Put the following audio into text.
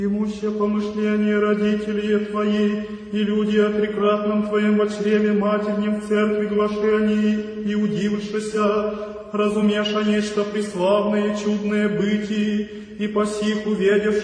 Имущее помышление родителей Твоей, и люди о трикратном Твоем во чреве матернем в церкви глашении, и удившися, разумеша нечто преславное и чудное бытие, и по сих увидевши